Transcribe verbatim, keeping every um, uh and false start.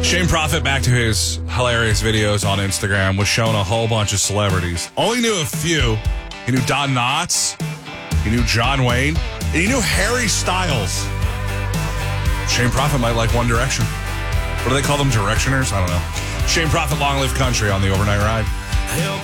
Shane Prophet, back to his hilarious videos on Instagram, was showing a whole bunch of celebrities. Only knew a few. He knew Don Knotts. He knew John Wayne. And he knew Harry Styles. Shane Prophet might like One Direction. What do they call them? Directioners? I don't know. Shane Prophet, Long Live Country on the Overnight Ride.